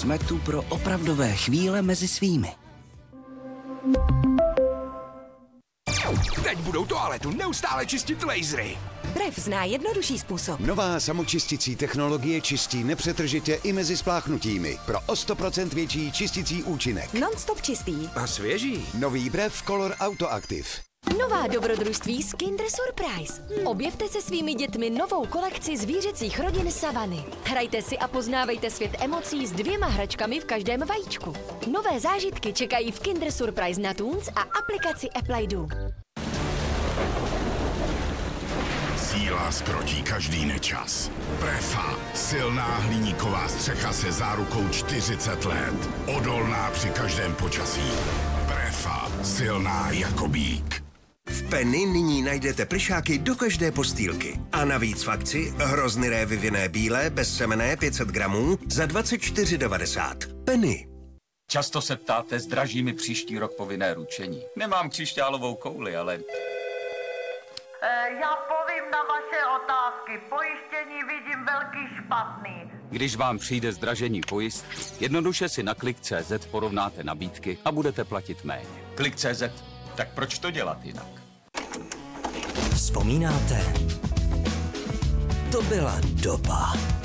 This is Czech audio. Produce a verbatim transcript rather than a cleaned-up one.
smetu pro opravdové chvíle mezi svými. Teď budou toaletu neustále čistit lasery. Bref zná jednodušší způsob. Nová samočisticí technologie čistí nepřetržitě i mezi spláchnutími. Pro o sto procent větší čisticí účinek. Non-stop čistý. A svěží. Nový Bref Color Autoactive. Nová dobrodružství z Kinder Surprise. Objevte se svými dětmi novou kolekci zvířecích rodin Savany. Hrajte si a poznávejte svět emocí s dvěma hračkami v každém vajíčku. Nové zážitky čekají v Kinder Surprise na Toons a aplikaci Apple I D. Síla zkrotí každý nečas. Prefa, silná hliníková střecha se zárukou čtyřicet let. Odolná při každém počasí. Prefa, silná jako býk. V Penny nyní najdete plyšáky do každé postýlky. A navíc v akci hroznyré vyvinné bílé bezsemenné pět set gramů za dvacet čtyři devadesát. Penny. Často se ptáte, zdraží mi příští rok povinné ručení. Nemám křišťálovou kouli, ale... Já povím na vaše otázky. Pojištění vidím velký špatný. Když vám přijde zdražení pojist, jednoduše si na klik tečka cé zet porovnáte nabídky a budete platit méně. klik tečka cé zet, tak proč to dělat jinak? Vzpomínáte? To byla doba.